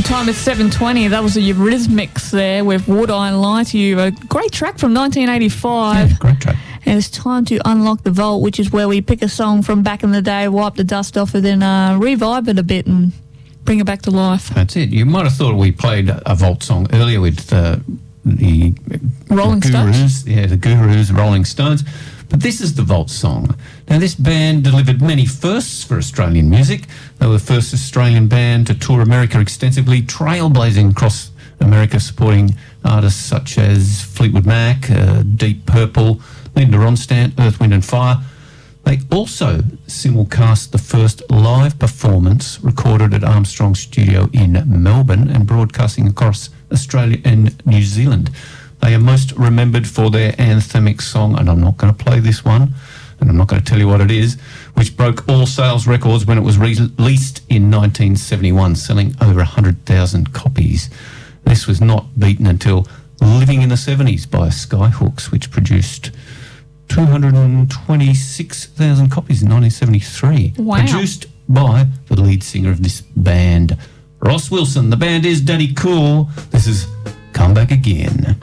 time it's 7:20. That was a Eurythmics there with Would I Lie to You? A great track from 1985. Yeah, great track. And it's time to unlock the vault, which is where we pick a song from back in the day, wipe the dust off it, and revive it a bit and bring it back to life. That's it. You might have thought we played a vault song earlier with the Rolling Stones. Yeah, the Gurus, Rolling Stones. But this is the vault song. Now, this band delivered many firsts for Australian music. They were the first Australian band to tour America extensively, trailblazing across America, supporting artists such as Fleetwood Mac, Deep Purple, Linda Ronstadt, Earth, Wind and Fire. They also simulcast the first live performance recorded at Armstrong Studio in Melbourne and broadcasting across Australia and New Zealand. They are most remembered for their anthemic song, and I'm not going to play this one, and I'm not going to tell you what it is, which broke all sales records when it was released in 1971, selling over 100,000 copies. This was not beaten until Living in the 70s by Skyhooks, which produced 226,000 copies in 1973. Wow. Produced by the lead singer of this band, Ross Wilson. The band is Daddy Cool. This is Come Back Again.